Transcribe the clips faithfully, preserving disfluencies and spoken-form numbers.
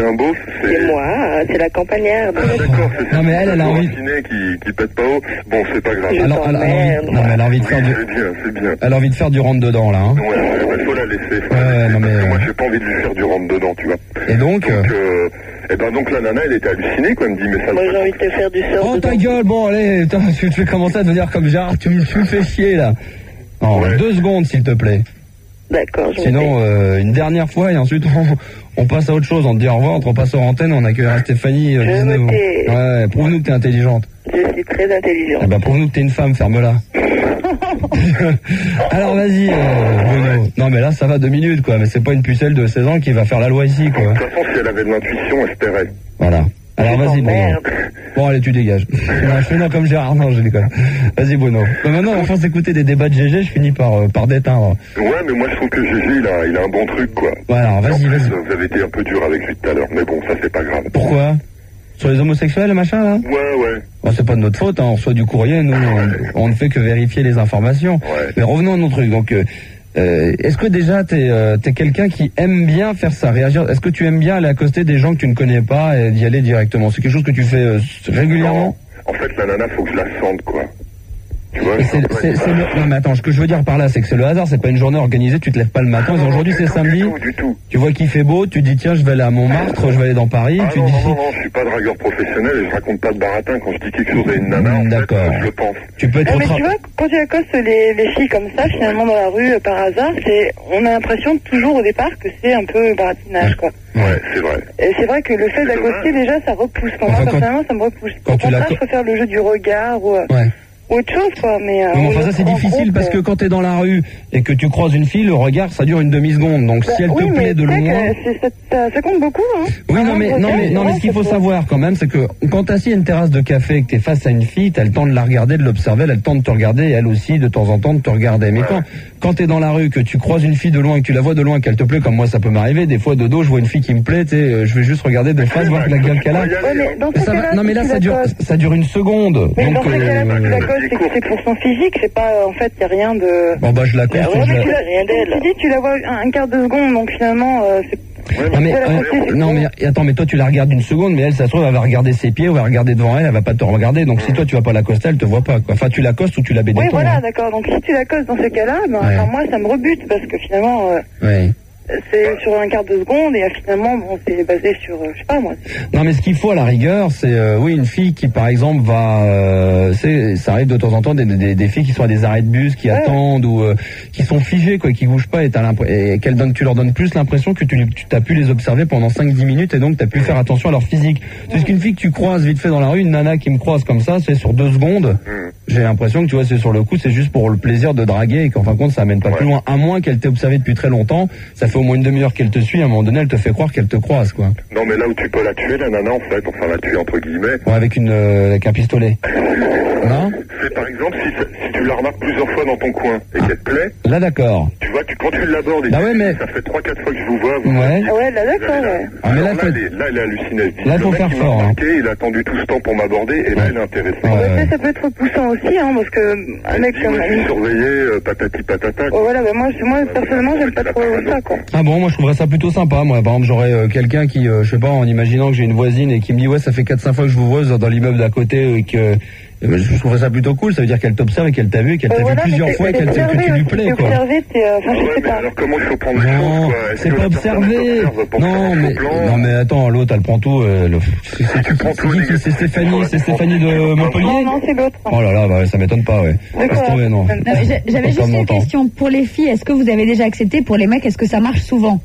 un beauf, c'est... C'est moi, euh, c'est la campagnarde. Ah, d'accord, c'est ça. Non, mais elle, elle a envie... Qui, qui pète pas haut. Bon, c'est pas grave. Je Alors, elle a envie... Non, mais elle a envie de faire du... C'est bien, c'est bien. Elle a envie de faire du rentre-dedans, là, hein. Ouais, ouais, faut la laisser. Faut Ouais, la laisser non, mais... parce que moi, j'ai pas envie de lui faire du rentre-dedans, tu vois. Et donc... Donc, euh... Et ben donc la nana elle était hallucinée quoi, elle me dit mais ça... Moi j'ai envie de te faire du sort. Oh ta gueule, bon allez, putain, tu te fais commencer à devenir comme Gérard, tu me, tu me fais chier là. Non, Ouais. deux secondes s'il te plaît. D'accord, je Sinon, euh, une dernière fois et ensuite on, on passe à autre chose, on te dit au revoir, on passe aux antennes, on accueillera Stéphanie. Euh, Je dix-neuf me ans. tais. Ouais, prouve-nous que t'es intelligente. Je suis très intelligente. Eh ben prouve-nous que t'es une femme, ferme-la. Alors vas-y, euh, Bruno. Non mais là ça va deux minutes quoi, mais c'est pas une pucelle de seize ans qui va faire la loi ici De quoi. toute façon si elle avait de l'intuition elle se tairait. Voilà. Alors Je vas-y Bruno. t'emmerde. Bon allez tu dégages. Non, je fais non comme Gérard, non je déconne. Vas-y Bruno. Bon, maintenant à force d'écouter des débats de G G, je finis par, euh, par déteindre. Ouais mais moi je trouve que Gégé il a, il a un bon truc quoi. Voilà, alors, vas-y, En plus, vas-y. Vous avez été un peu dur avec lui tout à l'heure, mais bon ça c'est pas grave. Pourquoi? Sur les homosexuels, machin là? Ouais ouais. Bon, c'est pas de notre faute, hein, on reçoit du courrier, nous on, on ne fait que vérifier les informations. Ouais. Mais revenons à nos trucs. Donc, euh, euh, est-ce que déjà t'es euh, t'es quelqu'un qui aime bien faire ça, réagir? Est-ce que tu aimes bien aller accoster des gens que tu ne connais pas et d'y aller directement? C'est quelque chose que tu fais euh, régulièrement? En fait la nana faut que je la sente quoi. Tu vois, Et je c'est, suis un peu c'est, c'est le... Non mais attends, ce que je veux dire par là, c'est que c'est le hasard, c'est pas une journée organisée, tu te lèves pas le matin, non, aujourd'hui non, c'est du tout, samedi, Du tout, du tout. tu vois qu'il fait beau, tu te dis tiens je vais aller à Montmartre, je vais aller dans Paris, Ah tu non, dis... non, non, non, je suis pas dragueur professionnel et je raconte pas de baratin. Quand je dis quelque chose à une nana, en fait, D'accord. je le pense. Tu peux être Ah, mais autre... tu vois, quand tu accostes les, les filles comme ça, finalement dans la rue, euh, par hasard, c'est, on a l'impression toujours au départ que c'est un peu baratinage, quoi. Ouais, c'est vrai. Et c'est vrai que le fait C'est d'accoster, déjà, ça repousse. Moi, Enfin, quand- personnellement, ça me repousse. quand Au tu contraire, l'acco- je préfère le jeu du regard ou, euh, Ouais. ou autre chose, quoi. Mais, euh, Oui, mais ou enfin ça le- c'est en difficile groupe, parce que euh, quand t'es dans la rue et que tu croises une fille, le regard ça dure une demi-seconde. Donc bah, si elle te oui, plaît mais de tu sais loin... que c'est- ça, ça, ça compte beaucoup, hein. Oui, non Hein, mais, le non, regard, mais, non, mais ouais, ce qu'il ça faut peut- savoir quand même, c'est que quand t'as assis à une terrasse de café et que t'es face à une fille, t'as le temps de la regarder, de l'observer, elle a le temps de te regarder et elle aussi, de temps en temps, de te regarder. Mais quand, quand t'es dans la rue, que tu croises une fille de loin et que tu la vois de loin, qu'elle te plaît, comme moi ça peut m'arriver, des fois de dos, je vois une fille qui me plaît, tu sais, euh, je vais juste regarder de face, voir la gueule qu'elle a. Ouais, Ouais, mais dans Mais ce ça va- cas-là, non mais si là tu ça dure, l'accostes- ça dure une seconde. Mais Donc, dans ce cas-là, si tu euh, l'accostes, c'est que c'est pour son physique, c'est pas, euh, en fait, y a rien de... bon bah je la Ouais, coste, je mais la- tu, la, rien d'elle. tu dis, tu la vois un, un quart de seconde, donc finalement, euh, c'est... Non mais, Tu peux la euh, coster, c'est non con. mais attends, mais toi tu la regardes une seconde, mais elle ça se trouve elle va regarder ses pieds ou elle va regarder devant elle, elle va pas te regarder. Donc si toi tu vas pas l'accoster, elle te voit pas quoi. Enfin tu l'accostes ou tu la bédétons. Oui, voilà, hein. d'accord. Donc si tu l'accostes dans ces cas-là, ben, Ouais. enfin, moi, ça me rebute parce que finalement, euh, Ouais. c'est sur un quart de seconde et euh, finalement, bon, c'est basé sur, euh, je sais pas moi. Non mais ce qu'il faut à la rigueur, c'est euh, oui une fille qui par exemple va, euh, c'est, ça arrive de temps en temps des, des, des filles qui sont à des arrêts de bus, qui Ouais. attendent ou euh, qui sont figées quoi, qui bougent pas et, t'as l'impr- et qu'elles donnent, tu leur donnes plus l'impression que tu, tu as pu les observer pendant cinq dix minutes et donc tu as pu faire attention à leur physique. C'est qu'une fille que tu croises vite fait dans la rue, une nana qui me croise comme ça, c'est sur deux secondes. J'ai l'impression que tu vois c'est sur le coup, c'est juste pour le plaisir de draguer et qu'en fin de compte ça amène pas Ouais. plus loin. À moins qu'elle t'ait observé depuis très longtemps, ça fait au moins une demi-heure qu'elle te suit, à un moment donné elle te fait croire qu'elle te croise quoi. Non mais là où tu peux la tuer, la nana en fait, enfin la tuer entre guillemets, Ouais, avec une euh, avec un pistolet. Non? c'est par exemple si, si tu la remarques plusieurs fois dans ton coin et qu'elle te plaît, Là d'accord. tu vois, tu, quand tu l'abordes et Bah tu ouais, dis, mais- ça fait trois quatre fois que je vous vois, vous Ouais. Ah ouais, là, d'accord, ouais. Ah, mais Alors là, là, faut- elle est, là, elle est hallucinée. Elle dit, Là, le faut mec, faire il m'a fort, hein. remarqué, il a attendu tout ce temps pour m'aborder, et là, elle est intéressée. Ouais. Ouais, ça, ça peut être repoussant aussi, hein, parce que un Elle mec dit, comme... ouais, je suis surveillé, euh, patati patata. Oh, voilà, bah, moi, je- moi, personnellement, j'aime pas trop ça, quoi. Ah bon, moi je trouverais ça plutôt sympa. Moi, par exemple, j'aurais euh, quelqu'un qui, euh, je sais pas, en imaginant que j'ai une voisine et qui me dit ouais, ça fait quatre cinq fois que je vous vois dans l'immeuble d'à côté et que euh, je trouverais ça plutôt cool. Ça veut dire qu'elle t'observe et qu'elle t'a vu et qu'elle Euh, t'a voilà, vu plusieurs mais fois et t'es- qu'elle t'es sait que tu observé lui aussi, plais t'es quoi. observé, t'es, euh, enfin, je Ouais, sais mais pas. alors comment il faut prendre les Non, choses, quoi? Est-ce c'est que pas la personne observé. t'observe pour faire Non, un mais faux plan? non, mais attends, l'autre elle prend tout. Euh, le... C'est c'est qui, prends c'est tout, qui les qui- gars. c'est Stéphanie, Ouais, c'est tu prends Stéphanie tout, de tu prends Montpellier. Non, non, c'est l'autre. Oh là là, bah, ça m'étonne pas, ouais. D'accord. Laisse tomber, non. Euh, Euh, j'a- J'avais Pas juste mon une temps. question. Pour les filles, est-ce que vous avez déjà accepté? Pour les mecs, est-ce que ça marche souvent?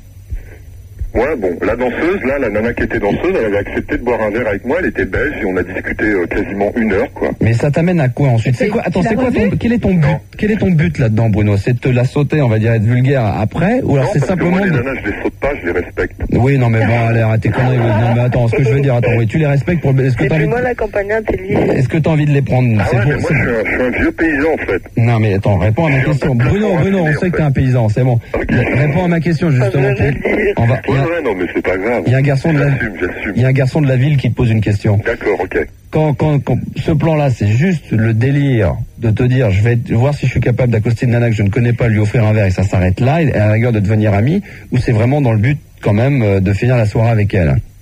Ouais, bon, la danseuse, là, la nana qui était danseuse, elle avait accepté de boire un verre avec moi, elle était belge, et on a discuté euh, quasiment une heure, quoi. Mais ça t'amène à quoi ensuite? C'est Tu- quoi? Attends, tu c'est l'as quoi ton, revu quel est ton but? Quel est ton but là-dedans, Bruno? C'est de te la sauter, on va dire, être vulgaire après, ou alors Non, c'est parce que simplement moi, les de... nanas, je les saute pas, je les respecte. Oui, non, mais bon, allez, arrête tes conneries. oui. Non, mais attends, ce que je veux dire, attends, oui, tu les respectes pour. Est-ce que Et t'as puis envie, moi, de... la campagnarde, c'est lui. est-ce que t'as envie de les prendre? Ah C'est ouais, pour- mais moi, c'est- je suis, un, je suis un vieux paysan, en fait. Non, mais attends, réponds à ma Je suis un question. peu Bruno, plus Bruno, on raffiné, sait en que t'es fait. un paysan, c'est bon. Ok. Réponds à ma question, justement. je vais le dire. On va. Il y Ouais, a- ouais, non, mais c'est pas grave. il y a un garçon de la, J'assume, j'assume. il y a un garçon de la ville qui te pose une question. D'accord, ok. Quand, quand, quand ce plan-là, c'est juste le délire de te dire, je vais voir si je suis capable d'accoster une nana que je ne connais pas, lui offrir un verre et ça s'arrête là, et à la rigueur de devenir ami, ou c'est vraiment dans le but quand même euh, de finir la soirée avec elle.